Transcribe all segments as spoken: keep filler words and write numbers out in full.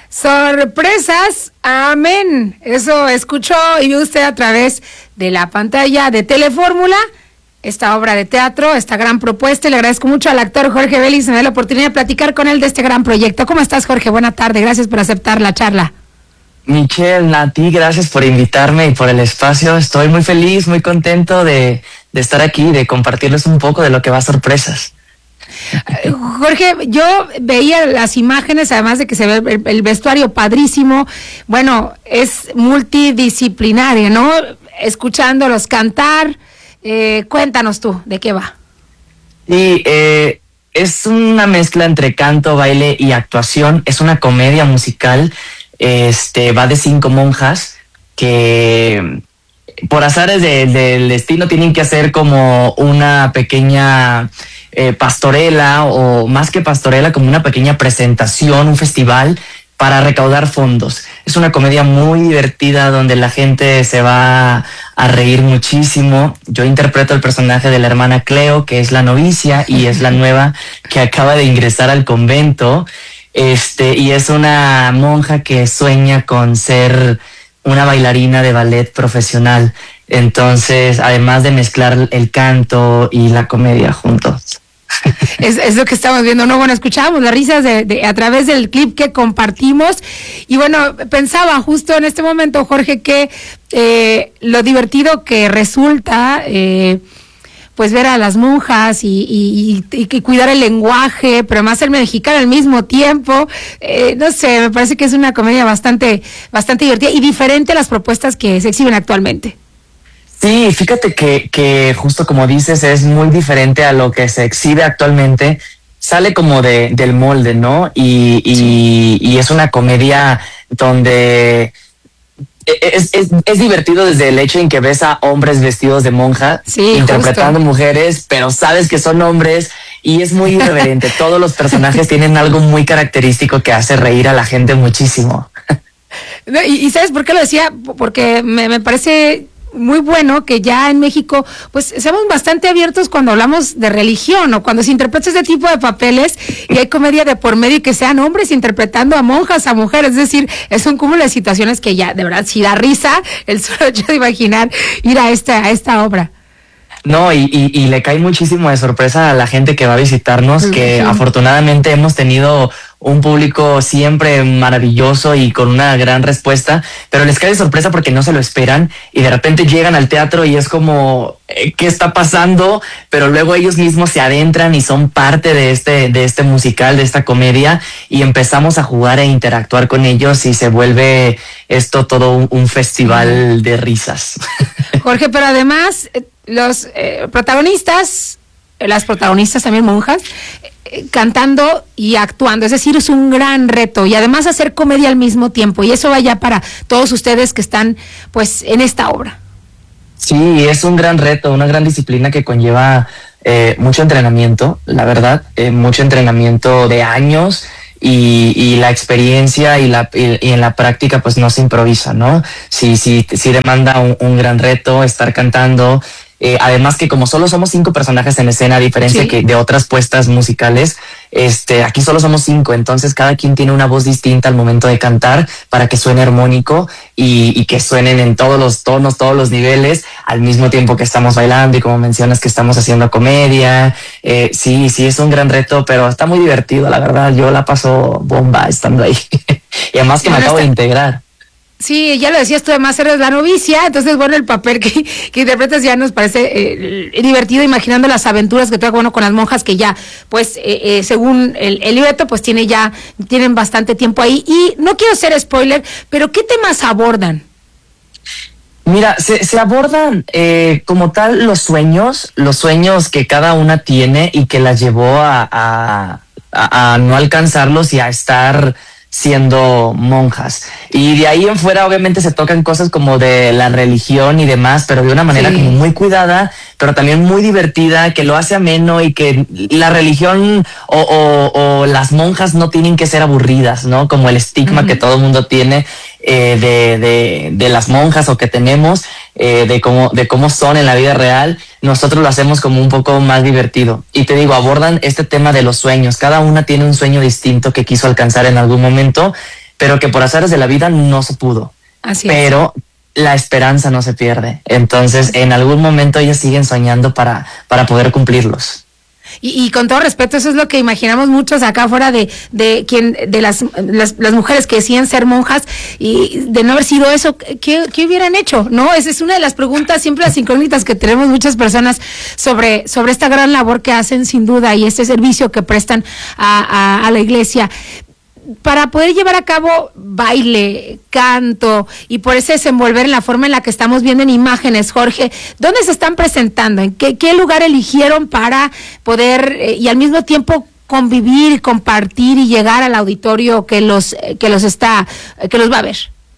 Sorpresas, amén. Eso escuchó y vio usted a través de la pantalla de Telefórmula, esta obra de teatro, esta gran propuesta, y le agradezco mucho al actor Jorge Vélez, me da la oportunidad de platicar con él de este gran proyecto. ¿Cómo estás, Jorge? Buena tarde, gracias por aceptar la charla. Michelle, a ti, gracias por invitarme y por el espacio. Estoy muy feliz, muy contento de, de estar aquí, de compartirles un poco de lo que va a Sorpresas. Jorge, yo veía las imágenes, además de que se ve el, el vestuario padrísimo. Bueno, es multidisciplinario, ¿no? Escuchándolos cantar, eh, cuéntanos tú, ¿de qué va? Sí, eh, es una mezcla entre canto, baile y actuación. Es una comedia musical. Este va de cinco monjas que por azares de, del destino tienen que hacer como una pequeña eh, pastorela, o más que pastorela, como una pequeña presentación, un festival para recaudar fondos. Es una comedia muy divertida donde la gente se va a reír muchísimo. Yo interpreto el personaje de la hermana Cleo, que es la novicia y es la nueva que acaba de ingresar al convento. Este, y es una monja que sueña con ser una bailarina de ballet profesional. Entonces, además de mezclar el canto y la comedia juntos. Es, es lo que estamos viendo, ¿no? Bueno, escuchábamos las risas de, de, a través del clip que compartimos. Y bueno, pensaba justo en este momento, Jorge, que eh, lo divertido que resulta... Eh, pues ver a las monjas y, y, y, y cuidar el lenguaje, pero más el mexicano al mismo tiempo, eh, no sé, me parece que es una comedia bastante, bastante divertida y diferente a las propuestas que se exhiben actualmente. Sí, fíjate que, que justo como dices, es muy diferente a lo que se exhibe actualmente. Sale como de, del molde, ¿no? Y, y, sí. y es una comedia donde... Es, es, es divertido desde el hecho en que ves a hombres vestidos de monja, sí, interpretando justo. mujeres, pero sabes que son hombres, y es muy irreverente. Todos los personajes tienen algo muy característico que hace reír a la gente muchísimo. No, y, y ¿sabes por qué lo decía? Porque me, me parece muy bueno que ya en México pues seamos bastante abiertos cuando hablamos de religión o cuando se interpreta ese tipo de papeles y hay comedia de por medio y que sean hombres interpretando a monjas, a mujeres. Es decir, es un cúmulo de situaciones que ya de verdad sí da risa el solo hecho de imaginar ir a esta, a esta obra. No, y, y, y le cae muchísimo de sorpresa a la gente que va a visitarnos, sí, que sí. Afortunadamente hemos tenido un público siempre maravilloso y con una gran respuesta, pero les cae de sorpresa porque no se lo esperan y de repente llegan al teatro y es como, eh, ¿qué está pasando? Pero luego ellos mismos se adentran y son parte de este, de este musical, de esta comedia, y empezamos a jugar e interactuar con ellos y se vuelve esto todo un, un festival de risas. Jorge, pero además los eh, protagonistas, las protagonistas también monjas, eh, cantando y actuando, es decir, es un gran reto y además hacer comedia al mismo tiempo, y eso vaya para todos ustedes que están pues en esta obra. Sí, es un gran reto, una gran disciplina que conlleva eh, mucho entrenamiento, la verdad, eh, mucho entrenamiento de años. Y, y la experiencia y, la, y, y en la práctica pues no se improvisa, ¿no? Sí, sí, sí demanda un, un gran reto estar cantando. Eh, además que como solo somos cinco personajes en escena, a diferencia sí. que de otras puestas musicales, este, aquí solo somos cinco, entonces cada quien tiene una voz distinta al momento de cantar para que suene armónico y, y que suenen en todos los tonos, todos los niveles, al mismo tiempo que estamos bailando y como mencionas que estamos haciendo comedia. Eh, sí, sí, es un gran reto, pero está muy divertido, la verdad, yo la paso bomba estando ahí. Y además que bueno, me acabo está... de integrar. Sí, ya lo decías tú, además eres la novicia, entonces bueno, el papel que, que interpretas ya nos parece eh, divertido, imaginando las aventuras que trae bueno con las monjas que ya, pues, eh, eh, según el, el libreto, pues tiene ya, tienen bastante tiempo ahí. Y no quiero ser spoiler, pero ¿qué temas abordan? Mira, se, se abordan eh, como tal los sueños, los sueños que cada una tiene y que las llevó a, a, a, a no alcanzarlos y a estar siendo monjas. Y de ahí en fuera obviamente se tocan cosas como de la religión y demás, pero de una manera sí. como muy cuidada, pero también muy divertida, que lo hace ameno y que la religión o, o, o las monjas no tienen que ser aburridas, ¿no? Como el estigma uh-huh. que todo el mundo tiene eh, de, de, de las monjas o que tenemos eh, de cómo, de cómo son en la vida real. Nosotros lo hacemos como un poco más divertido. Y te digo, abordan este tema de los sueños. Cada una tiene un sueño distinto que quiso alcanzar en algún momento. pero que por azares de la vida no se pudo. Así pero es. La esperanza no se pierde. Entonces, en algún momento ellas siguen soñando para, para poder cumplirlos. Y, y con todo respeto, eso es lo que imaginamos muchos acá afuera de, de quien, de las, las, las mujeres que decían ser monjas, y de no haber sido eso, ¿qué, qué hubieran hecho? ¿No? Esa es una de las preguntas, siempre las incógnitas que tenemos muchas personas sobre, sobre esta gran labor que hacen, sin duda, y este servicio que prestan a, a, a la iglesia. Para poder llevar a cabo baile, canto y poderse desenvolver en la forma en la que estamos viendo en imágenes, Jorge, ¿dónde se están presentando? ¿En qué, qué lugar eligieron para poder eh, y al mismo tiempo convivir, compartir y llegar al auditorio que los eh, que los está que los va a ver?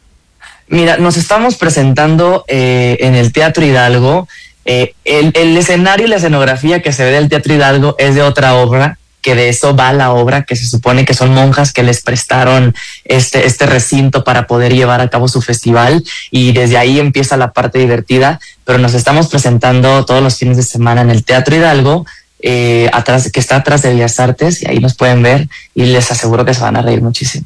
Mira, nos estamos presentando eh, en el Teatro Hidalgo. Eh, el, el escenario y la escenografía que se ve del Teatro Hidalgo es de otra obra, que de eso va la obra, que se supone que son monjas que les prestaron este, este recinto para poder llevar a cabo su festival, y desde ahí empieza la parte divertida, pero nos estamos presentando todos los fines de semana en el Teatro Hidalgo, eh, atrás, que está atrás de Bellas Artes, y ahí nos pueden ver y les aseguro que se van a reír muchísimo.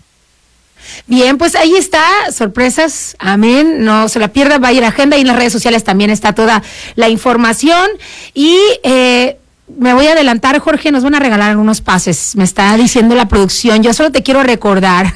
Bien, pues ahí está, sorpresas, amén, no se la pierda, va a ir a agenda, y en las redes sociales también está toda la información, y eh, me voy a adelantar, Jorge, nos van a regalar algunos pases, me está diciendo la producción, yo solo te quiero recordar,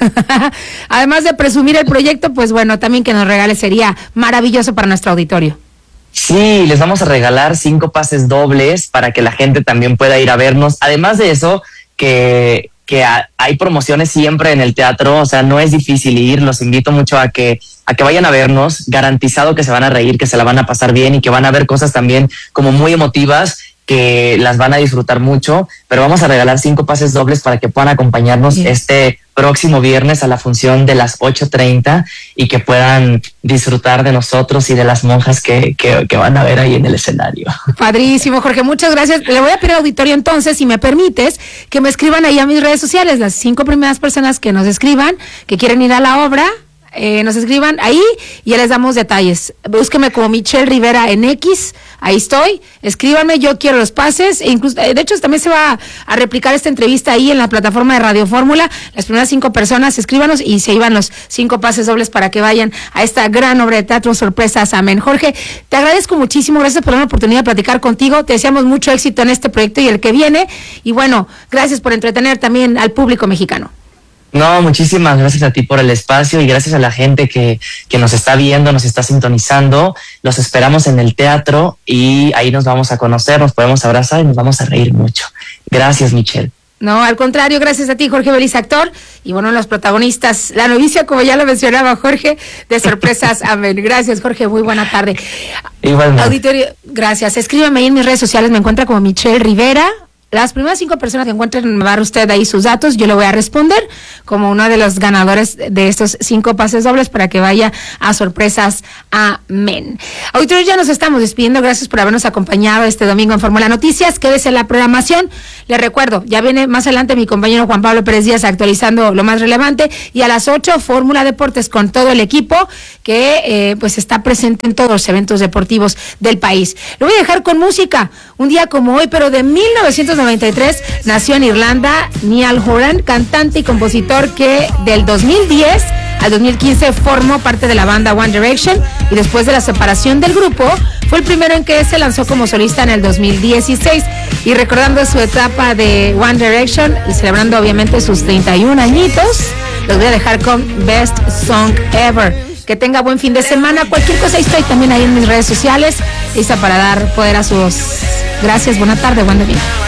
además de presumir el proyecto, pues bueno, también que nos regales sería maravilloso para nuestro auditorio. Sí, les vamos a regalar cinco pases dobles para que la gente también pueda ir a vernos, además de eso, que... que a, hay promociones siempre en el teatro, o sea, no es difícil ir, los invito mucho a que, a que vayan a vernos, garantizado que se van a reír, que se la van a pasar bien y que van a ver cosas también como muy emotivas, que las van a disfrutar mucho, pero vamos a regalar cinco pases dobles para que puedan acompañarnos sí. este próximo viernes a la función de las ocho treinta y que puedan disfrutar de nosotros y de las monjas que, que, que van a ver ahí en el escenario. Padrísimo, Jorge, muchas gracias. Le voy a pedir al auditorio entonces, si me permites, que me escriban ahí a mis redes sociales, las cinco primeras personas que nos escriban, que quieren ir a la obra, Eh, nos escriban ahí y ya les damos detalles. Búsqueme como Michelle Rivera en X, ahí estoy, escríbanme, yo quiero los pases, e incluso, de hecho también se va a replicar esta entrevista ahí en la plataforma de Radio Fórmula, las primeras cinco personas, escríbanos y se iban los cinco pases dobles para que vayan a esta gran obra de teatro, Sorpresas, amén. Jorge, te agradezco muchísimo, gracias por la oportunidad de platicar contigo, te deseamos mucho éxito en este proyecto y el que viene, y bueno, gracias por entretener también al público mexicano. No, muchísimas gracias a ti por el espacio y gracias a la gente que, que nos está viendo, nos está sintonizando. Los esperamos en el teatro y ahí nos vamos a conocer, nos podemos abrazar y nos vamos a reír mucho. Gracias, Michelle. No, al contrario, gracias a ti, Jorge Veliz, actor, y bueno, los protagonistas, la novicia, como ya lo mencionaba Jorge, de Sorpresas, amén. Gracias, Jorge, muy buena tarde. Igualmente. Auditorio, gracias. Escríbeme ahí en mis redes sociales, me encuentra como Michelle Rivera. Las primeras cinco personas que encuentren, me va a dar usted ahí sus datos, yo le voy a responder como uno de los ganadores de estos cinco pases dobles para que vaya a Sorpresas, amén. Auditorio, ya nos estamos despidiendo, gracias por habernos acompañado este domingo en Fórmula Noticias, quédese en la programación, les recuerdo, ya viene más adelante mi compañero Juan Pablo Pérez Díaz actualizando lo más relevante, y a las ocho, Fórmula Deportes con todo el equipo que eh, pues está presente en todos los eventos deportivos del país. Lo voy a dejar con música, un día como hoy, pero de mil novecientos noventa y tres, nació en Irlanda Niall Horan, cantante y compositor que del dos mil diez al dos mil quince formó parte de la banda One Direction, y después de la separación del grupo fue el primero en que se lanzó como solista en el dos mil dieciséis, y recordando su etapa de One Direction y celebrando obviamente sus treinta y un añitos, los voy a dejar con Best Song Ever. Que tenga buen fin de semana. Cualquier cosa, estoy también ahí en mis redes sociales, lista para dar poder a sus. Gracias, buena tarde, buen domingo.